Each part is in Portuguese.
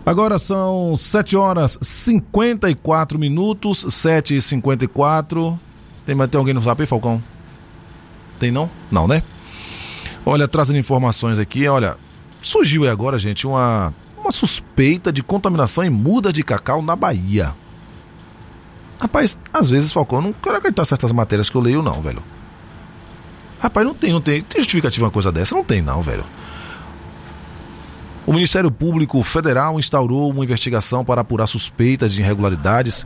Agora são 7h54, 7h54. Tem alguém no zap aí, Falcão? Tem não? Não, né? Olha, trazendo informações aqui, olha, surgiu agora, gente, uma suspeita de contaminação em muda de cacau na Bahia. Rapaz, às vezes, Falcão, eu não quero acreditar certas matérias que eu leio não, velho. Rapaz, não tem justificativa uma coisa dessa, não tem não, velho. O Ministério Público Federal instaurou uma investigação para apurar suspeitas de irregularidades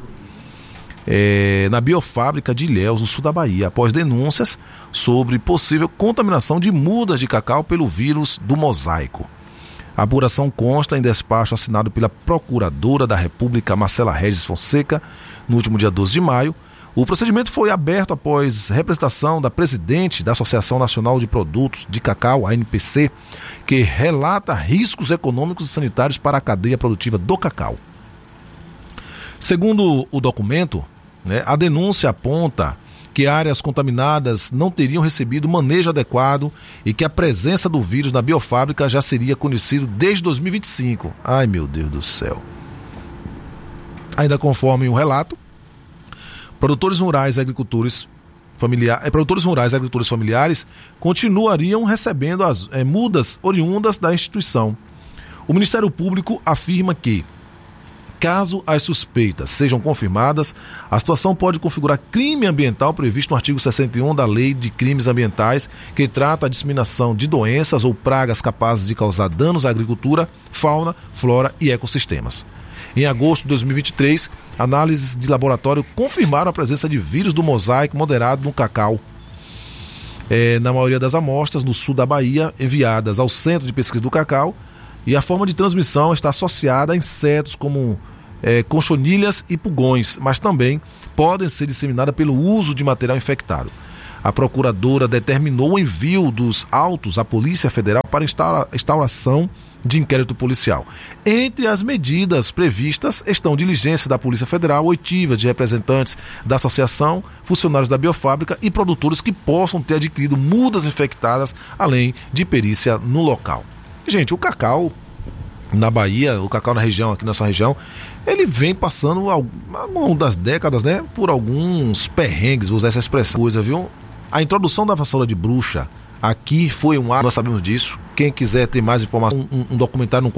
na biofábrica de Ilhéus, no sul da Bahia, após denúncias sobre possível contaminação de mudas de cacau pelo vírus do mosaico. A apuração consta em despacho assinado pela Procuradora da República, Marcela Regis Fonseca, no último dia 12 de maio. O procedimento foi aberto após representação da presidente da Associação Nacional de Produtos de Cacau, ANPC, que relata riscos econômicos e sanitários para a cadeia produtiva do cacau. Segundo o documento, a denúncia aponta que áreas contaminadas não teriam recebido manejo adequado e que a presença do vírus na biofábrica já seria conhecido desde 2025. Ai, meu Deus do céu. Ainda conforme o relato, produtores rurais e agricultores familiares continuariam recebendo as mudas oriundas da instituição. O Ministério Público afirma que, caso as suspeitas sejam confirmadas, a situação pode configurar crime ambiental previsto no artigo 61 da Lei de Crimes Ambientais, que trata a disseminação de doenças ou pragas capazes de causar danos à agricultura, fauna, flora e ecossistemas. Em agosto de 2023, análises de laboratório confirmaram a presença de vírus do mosaico moderado no cacau. Na maioria das amostras no sul da Bahia, enviadas ao Centro de Pesquisa do Cacau, e a forma de transmissão está associada a insetos como conchonilhas e pulgões, mas também podem ser disseminadas pelo uso de material infectado. A procuradora determinou o envio dos autos à Polícia Federal para instauração de inquérito policial. Entre as medidas previstas estão diligências da Polícia Federal, oitivas de representantes da associação, funcionários da biofábrica e produtores que possam ter adquirido mudas infectadas, além de perícia no local. Gente, o cacau na Bahia, o cacau na região, aqui nessa região, ele vem passando ao longo das décadas, por alguns perrengues, vou usar essa expressão, viu? A introdução da vassoura de bruxa aqui foi um ato, nós sabemos disso. Quem quiser ter mais informação, um documentário no